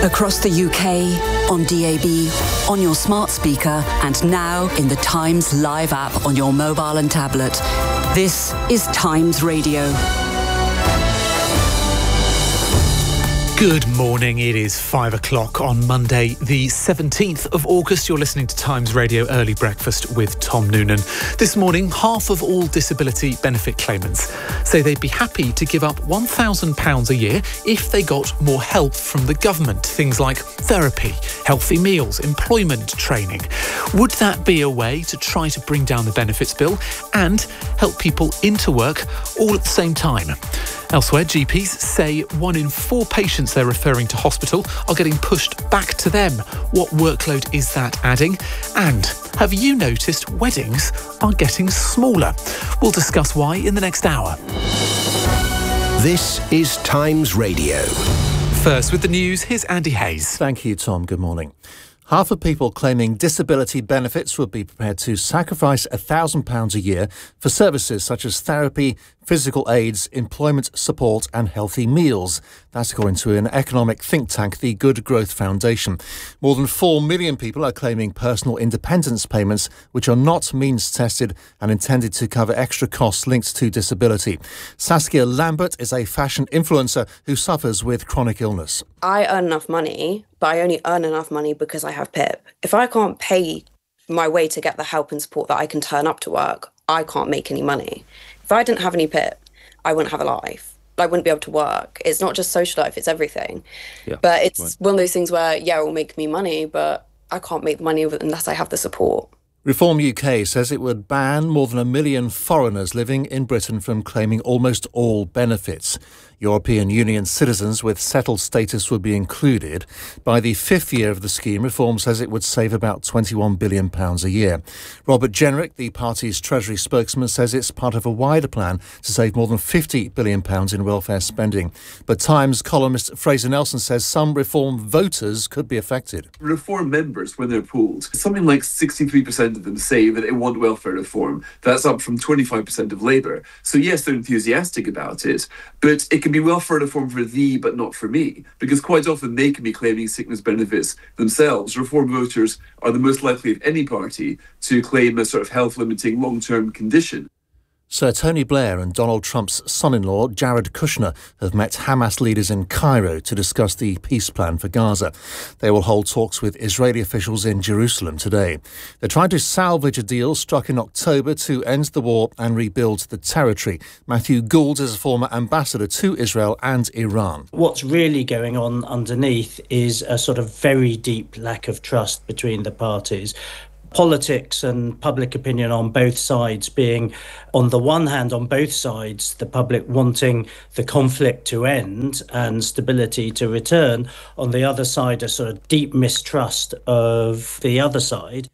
Across the UK, on DAB, on your smart speaker, and now in the Times Live app on your mobile and tablet. This is Times Radio. Good morning, it is 5 o'clock on Monday the 17th of August. You're listening to Times Radio Early Breakfast with Tom Noonan. This morning, half of all disability benefit claimants say they'd be happy to give up £1,000 a year if they got more help from the government. Things like therapy, healthy meals, employment training. Would that be a way to try to bring down the benefits bill and help people into work all at the same time? Elsewhere, GPs say 1 in 4 patients they're referring to hospital are getting pushed back to them. What workload is that adding? And have you noticed weddings are getting smaller? We'll discuss why in the next hour. This is Times Radio. First with the news, here's Andy Hayes. Thank you, Tom. Good morning. Half of people claiming disability benefits would be prepared to sacrifice £1,000 a year for services such as therapy, physical aids, employment support and healthy meals. That's according to an economic think tank, the Good Growth Foundation. More than 4 million people are claiming personal independence payments, which are not means-tested and intended to cover extra costs linked to disability. Saskia Lambert is a fashion influencer who suffers with chronic illness. I earn enough money, but I only earn enough money because I have PIP. If I can't pay my way to get the help and support that I can turn up to work, I can't make any money. If I didn't have any PIP, I wouldn't have a life. I wouldn't be able to work. It's not just social life, it's everything. Yeah, but it's one of those things where, yeah, it will make me money, but I can't make the money unless I have the support. Reform UK says it would ban more than 1 million foreigners living in Britain from claiming almost all benefits. European Union citizens with settled status would be included. By the 5th year of the scheme, Reform says it would save about £21 billion a year. Robert Jenrick, the party's Treasury spokesman, says it's part of a wider plan to save more than £50 billion in welfare spending. But Times columnist Fraser Nelson says some Reform voters could be affected. Reform members, when they're polled, something like 63% of them say that they want welfare reform. That's up from 25% of Labour. So yes, they're enthusiastic about it, but it can be welfare reform for thee, but not for me, because quite often they can be claiming sickness benefits themselves. Reform voters are the most likely of any party to claim a sort of health-limiting long-term condition. Sir Tony Blair and Donald Trump's son-in-law, Jared Kushner, have met Hamas leaders in Cairo to discuss the peace plan for Gaza. They will hold talks with Israeli officials in Jerusalem today. They're trying to salvage a deal struck in October to end the war and rebuild the territory. Matthew Gould is a former ambassador to Israel and Iran. What's really going on underneath is a sort of very deep lack of trust between the parties. Politics and public opinion on both sides being, on the one hand, on both sides, the public wanting the conflict to end and stability to return. On the other side, a sort of deep mistrust of the other side.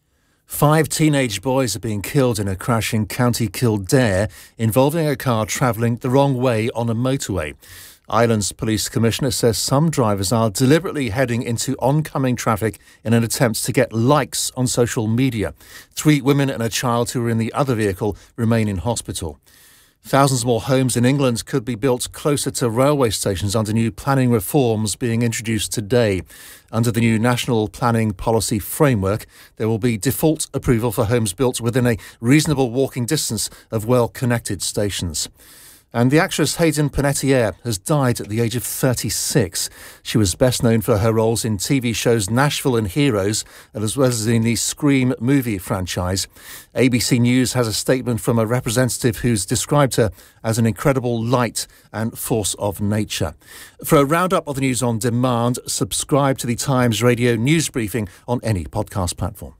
5 teenage boys are being killed in a crash in County Kildare involving a car travelling the wrong way on a motorway. Islands Police Commissioner says some drivers are deliberately heading into oncoming traffic in an attempt to get likes on social media. 3 women and a child who were in the other vehicle remain in hospital. Thousands more homes in England could be built closer to railway stations under new planning reforms being introduced today. Under the new National Planning Policy Framework, there will be default approval for homes built within a reasonable walking distance of well-connected stations. And the actress Hayden Panettiere has died at the age of 36. She was best known for her roles in TV shows Nashville and Heroes, as well as in the Scream movie franchise. ABC News has a statement from a representative who's described her as an incredible light and force of nature. For a roundup of the news on demand, subscribe to the Times Radio news briefing on any podcast platform.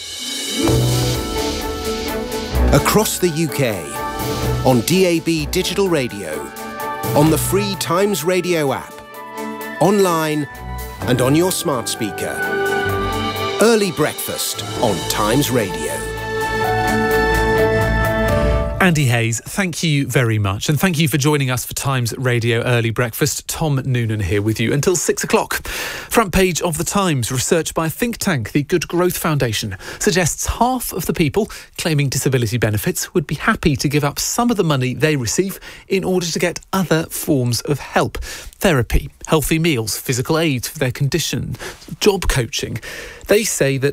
Across the UK, on DAB Digital Radio, on the free Times Radio app, online and on your smart speaker. Early breakfast on Times Radio. Andy Hayes, thank you very much. And thank you for joining us for Times Radio Early Breakfast. Tom Noonan here with you until 6 o'clock. Front page of The Times, research by a think tank, the Good Growth Foundation, suggests half of the people claiming disability benefits would be happy to give up some of the money they receive in order to get other forms of help. Therapy, healthy meals, physical aid for their condition, job coaching. They say that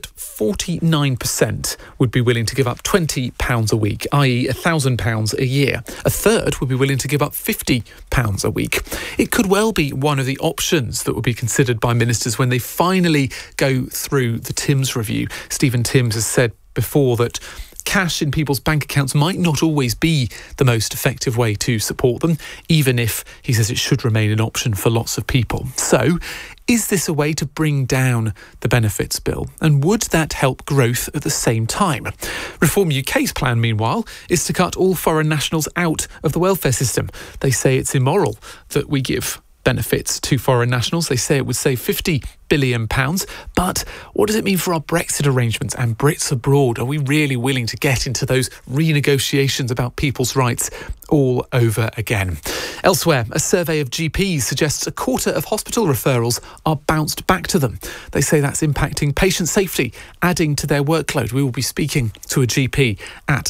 49% would be willing to give up £20 a week, i.e. £1,000 a year. A third would be willing to give up £50 a week. It could well be one of the options that would be considered by ministers when they finally go through the Timms review. Stephen Timms has said before that cash in people's bank accounts might not always be the most effective way to support them, even if he says it should remain an option for lots of people. So, is this a way to bring down the benefits bill? And would that help growth at the same time? Reform UK's plan, meanwhile, is to cut all foreign nationals out of the welfare system. They say it's immoral that we give benefits to foreign nationals. They say it would save £50 billion. But what does it mean for our Brexit arrangements and Brits abroad? Are we really willing to get into those renegotiations about people's rights all over again? Elsewhere, a survey of GPs suggests a quarter of hospital referrals are bounced back to them. They say that's impacting patient safety, adding to their workload. We will be speaking to a GP at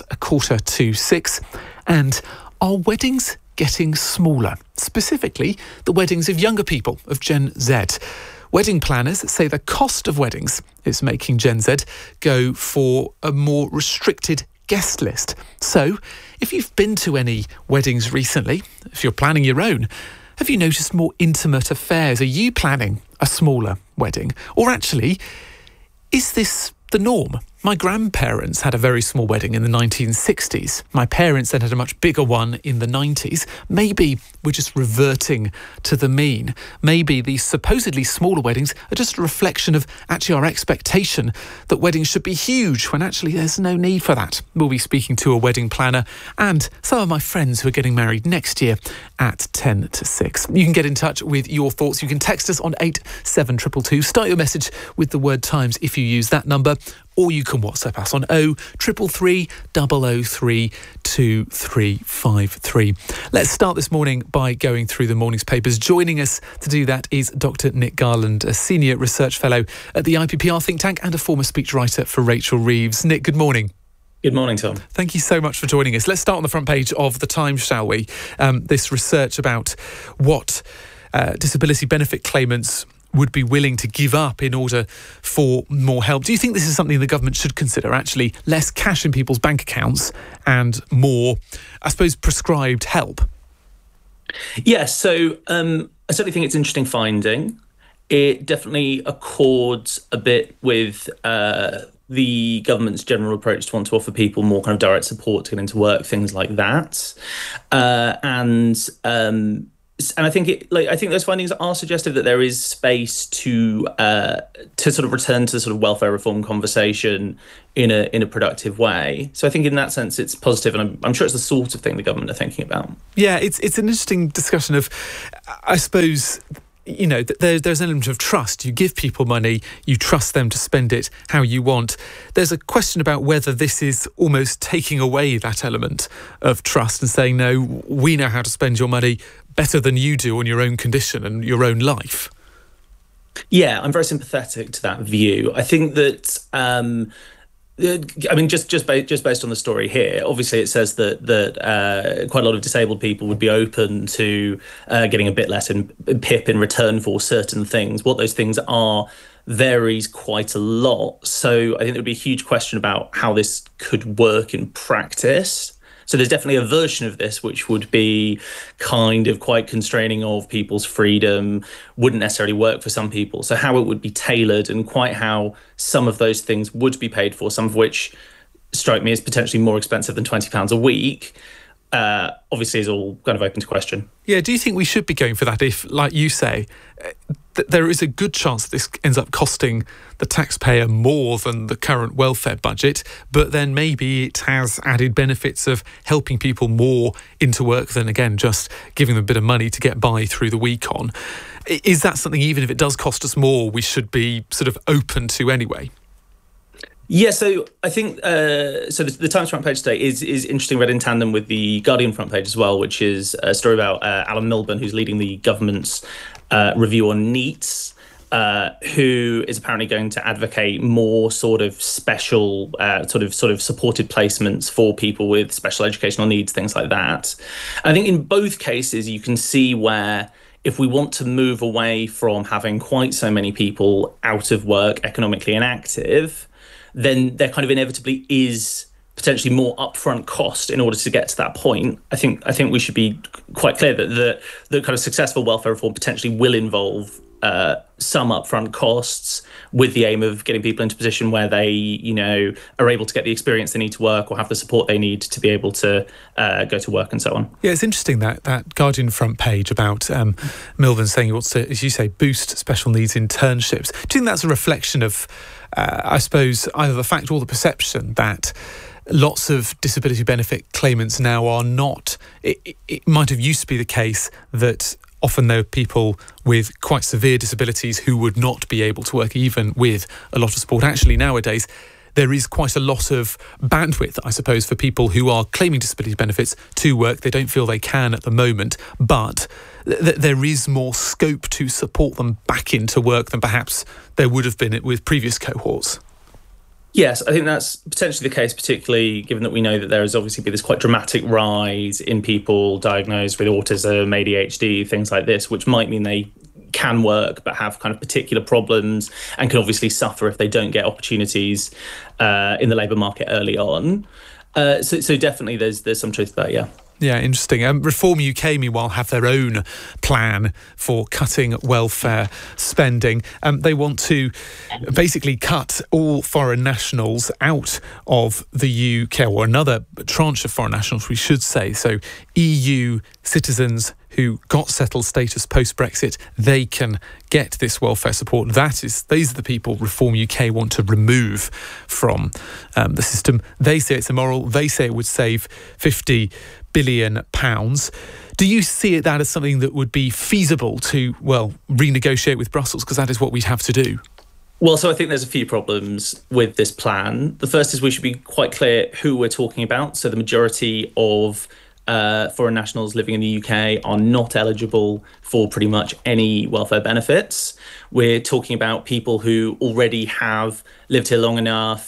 6:45. And are weddings getting smaller, specifically the weddings of younger people, of Gen Z? Wedding planners say the cost of weddings is making Gen Z go for a more restricted guest list. So, if you've been to any weddings recently, if you're planning your own, have you noticed more intimate affairs? Are you planning a smaller wedding? Or actually, is this the norm? My grandparents had a very small wedding in the 1960s. My parents then had a much bigger one in the 90s. Maybe we're just reverting to the mean. Maybe these supposedly smaller weddings are just a reflection of actually our expectation that weddings should be huge when actually there's no need for that. We'll be speaking to a wedding planner and some of my friends who are getting married next year at 5:50. You can get in touch with your thoughts. You can text us on 87222. Start your message with the word Times if you use that number, or you can WhatsApp us on 0333 003 2353. Let's start this morning by going through the morning's papers. Joining us to do that is Dr. Nick Garland, a Senior Research Fellow at the IPPR think tank and a former speechwriter for Rachel Reeves. Nick, good morning. Good morning, Tom. Thank you so much for joining us. Let's start on the front page of The Times, shall we? This research about what disability benefit claimants would be willing to give up in order for more help. Do you think this is something the government should consider, actually less cash in people's bank accounts and more, I suppose, prescribed help? Yes, so I certainly think it's an interesting finding. It definitely accords a bit with the government's general approach to want to offer people more kind of direct support to get into work, things like that. And I think I think those findings are suggestive that there is space to sort of return to the sort of welfare reform conversation in a productive way. So I think in that sense it's positive, and I'm sure it's the sort of thing the government are thinking about. Yeah, it's an interesting discussion of, I suppose, you know, there's an element of trust. You give people money, you trust them to spend it how you want. There's a question about whether this is almost taking away that element of trust and saying, no, we know how to spend your money better than you do on your own condition and your own life. Yeah, I'm very sympathetic to that view. I think that I mean, just based on the story here, obviously it says that quite a lot of disabled people would be open to getting a bit less in PIP in return for certain things. What those things are varies quite a lot. So I think there would be a huge question about how this could work in practice. So there's definitely a version of this which would be kind of quite constraining of people's freedom, wouldn't necessarily work for some people. So how it would be tailored and quite how some of those things would be paid for, some of which strike me as potentially more expensive than £20 a week, obviously is all kind of open to question. Yeah, do you think we should be going for that if, like you say, there is a good chance that this ends up costing the taxpayer more than the current welfare budget, but then maybe it has added benefits of helping people more into work than, again, just giving them a bit of money to get by through the week on? Is that something, even if it does cost us more, we should be sort of open to anyway? Yeah, so I think the Times front page today is interesting, read in tandem with the Guardian front page as well, which is a story about Alan Milburn, who's leading the government's review on NEETs, who is apparently going to advocate more sort of special sort of supported placements for people with special educational needs, things like that. I think in both cases you can see where if we want to move away from having quite so many people out of work, economically inactive, then there kind of inevitably is potentially more upfront cost in order to get to that point. I think we should be quite clear that the kind of successful welfare reform potentially will involve some upfront costs, with the aim of getting people into a position where they, are able to get the experience they need to work or have the support they need to be able to go to work and so on. Yeah, it's interesting that Guardian front page about Milvan saying he wants to, as you say, boost special needs internships. Do you think that's a reflection of, I suppose, either the fact or the perception that lots of disability benefit claimants now are not? It might have used to be the case that often there are people with quite severe disabilities who would not be able to work even with a lot of support. Actually, nowadays, there is quite a lot of bandwidth, I suppose, for people who are claiming disability benefits to work. They don't feel they can at the moment, but there is more scope to support them back into work than perhaps there would have been with previous cohorts. Yes, I think that's potentially the case, particularly given that we know that there has obviously been this quite dramatic rise in people diagnosed with autism, ADHD, things like this, which might mean they can work but have kind of particular problems and can obviously suffer if they don't get opportunities in the labour market early on. So definitely there's some truth to that, yeah. Yeah, interesting. Reform UK, meanwhile, have their own plan for cutting welfare spending. They want to basically cut all foreign nationals out of the UK, or another tranche of foreign nationals, we should say. So EU citizens who got settled status post-Brexit, they can get this welfare support. These are the people Reform UK want to remove from the system. They say it's immoral. They say it would save £50 billion. Do you see that as something that would be feasible to, renegotiate with Brussels? Because that is what we'd have to do. Well, so I think there's a few problems with this plan. The first is we should be quite clear who we're talking about. So the majority of foreign nationals living in the UK are not eligible for pretty much any welfare benefits. We're talking about people who already have lived here long enough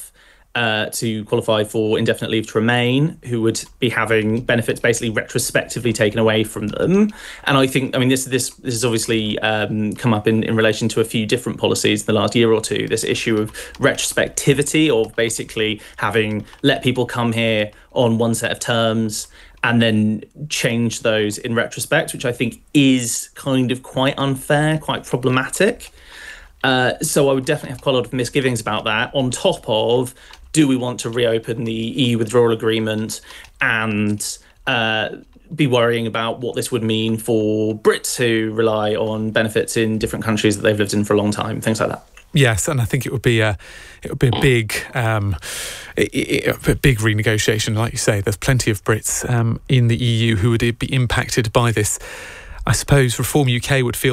to qualify for indefinite leave to remain, who would be having benefits basically retrospectively taken away from them. And I think, this has obviously come up in relation to a few different policies in the last year or two, this issue of retrospectivity, of basically having let people come here on one set of terms and then change those in retrospect, which I think is kind of quite unfair, quite problematic. So I would definitely have quite a lot of misgivings about that, on top of, do we want to reopen the EU withdrawal agreement and be worrying about what this would mean for Brits who rely on benefits in different countries that they've lived in for a long time, things like that. Yes, and I think it would be a big renegotiation, like you say. There's plenty of Brits in the EU who would be impacted by this. I suppose Reform UK would feel